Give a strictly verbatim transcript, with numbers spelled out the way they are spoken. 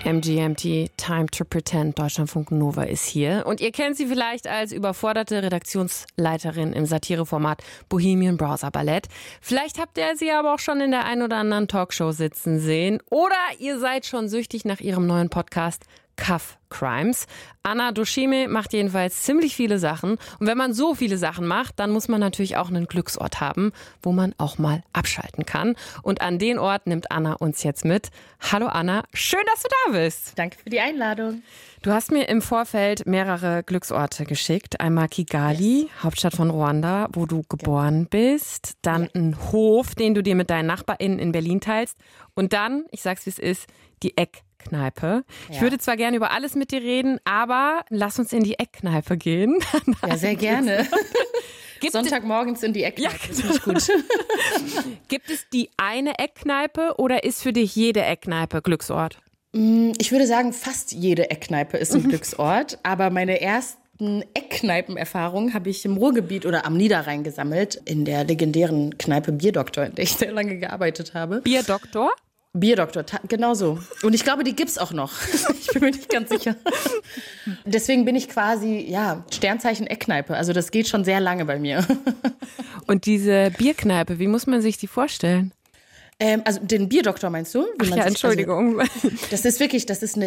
M G M T, Time to Pretend, Deutschlandfunk Nova ist hier. Und ihr kennt sie vielleicht als überforderte Redaktionsleiterin im Satireformat Bohemian Browser Ballett. Vielleicht habt ihr sie aber auch schon in der ein oder anderen Talkshow sitzen sehen. Oder ihr seid schon süchtig nach ihrem neuen Podcast Cuff Crimes. Anna Doshime macht jedenfalls ziemlich viele Sachen. Und wenn man so viele Sachen macht, dann muss man natürlich auch einen Glücksort haben, wo man auch mal abschalten kann. Und an den Ort nimmt Anna uns jetzt mit. Hallo Anna, schön, dass du da bist. Danke für die Einladung. Du hast mir im Vorfeld mehrere Glücksorte geschickt. Einmal Kigali, yes. Hauptstadt von Ruanda, wo du geboren bist. Dann ja. ein Hof, den du dir mit deinen NachbarInnen in Berlin teilst. Und dann, ich sag's wie es ist, die Eckkneipe. Kneipe. Ja. Ich würde zwar gerne über alles mit dir reden, aber lass uns in die Eckkneipe gehen. Ja, sehr gerne. Gibt Sonntagmorgens in die Eckkneipe, ja, genau. Ist gut. Gibt es die eine Eckkneipe oder ist für dich jede Eckkneipe Glücksort? Ich würde sagen, fast jede Eckkneipe ist ein Glücksort, aber meine ersten Eckkneipenerfahrung habe ich im Ruhrgebiet oder am Niederrhein gesammelt, in der legendären Kneipe Bierdoktor, in der ich sehr lange gearbeitet habe. Bierdoktor? Bierdoktor, genau so. Und ich glaube, die gibt's auch noch. Ich bin mir nicht ganz sicher. Deswegen bin ich quasi, ja, Sternzeichen Eckkneipe. Also das geht schon sehr lange bei mir. Und diese Bierkneipe, wie muss man sich die vorstellen? Ähm, also den Bierdoktor meinst du? Wie Ach man ja, sich, Entschuldigung. Also, das ist wirklich, das ist eine